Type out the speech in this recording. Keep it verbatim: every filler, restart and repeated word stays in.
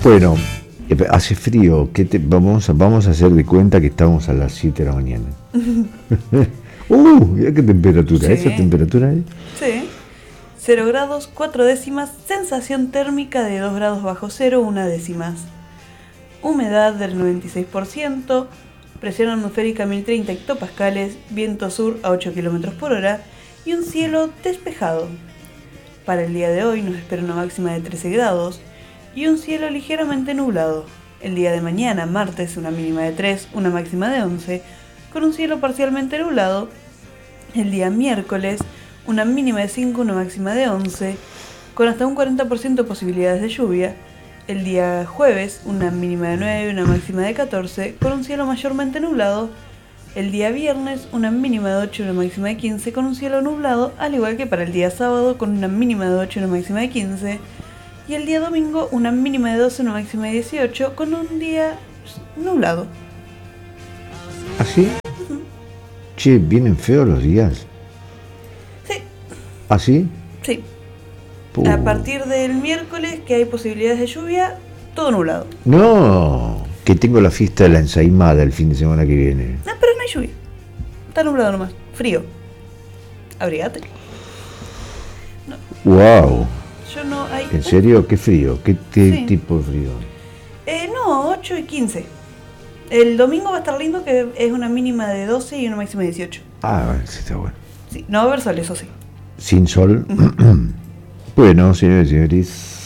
Bueno, hace frío. ¿Qué te, vamos, a, vamos a hacer de cuenta que estamos a las siete de la mañana. ¡Uh! Mira qué temperatura. Sí. ¿Esa temperatura es? Sí. cero grados, cuatro décimas. Sensación térmica de dos grados bajo cero, una décimas. Humedad del noventa y seis por ciento. Presión atmosférica mil treinta hectopascales. Viento sur a ocho kilómetros por hora. Y un cielo despejado. Para el día de hoy nos espera una máxima de trece grados. Y un cielo ligeramente nublado. El día de mañana, martes, una mínima de tres, una máxima de once, con un cielo parcialmente nublado. El día miércoles, una mínima de cinco, una máxima de once, con hasta un cuarenta por ciento de posibilidades de lluvia. El día jueves, una mínima de nueve, una máxima de catorce, con un cielo mayormente nublado. El día viernes, una mínima de ocho, una máxima de quince, con un cielo nublado, al igual que para el día sábado, con una mínima de ocho, una máxima de quince. Y el día domingo, una mínima de doce, una máxima de dieciocho, con un día nublado. ¿Así? Uh-huh. Che, ¿vienen feos los días? Sí. ¿Así? Sí. Puh. A partir del miércoles, que hay posibilidades de lluvia, todo nublado. No, que tengo la fiesta de la ensaimada el fin de semana que viene. No, pero no hay lluvia. Está nublado nomás. Frío. Abrigate. No. Wow. Yo no hay... ¿En serio? ¿Qué frío? ¿Qué, qué sí. tipo de frío? Eh, no, ocho y quince. El domingo va a estar lindo, que es una mínima de doce y una máxima de dieciocho. Ah, bueno, sí está bueno. Sí, no va a haber sol, eso sí. ¿Sin sol? Bueno, señores y señores,